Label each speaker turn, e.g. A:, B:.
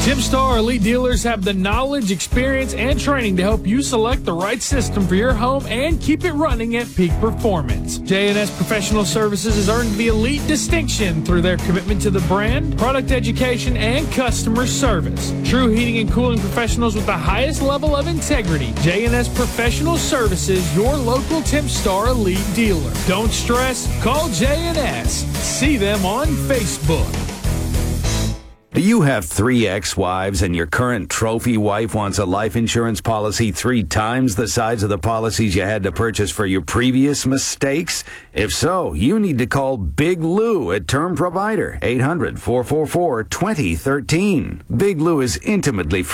A: Timstar Elite Dealers have the knowledge, experience, and training to help you select the right system for your home and keep it running at peak performance. J&S Professional Services has earned the elite distinction through their commitment to the brand, product education, and customer service. True heating and cooling professionals with the highest level of integrity. J&S Professional Services, your local Timstar Elite dealer. Don't stress, call J&S. See them on Facebook.
B: Do you have 3 ex-wives and your current trophy wife wants a life insurance policy 3 times the size of the policies you had to purchase for your previous mistakes? If so, you need to call Big Lou at Term Provider, 800-444-2013. Big Lou is intimately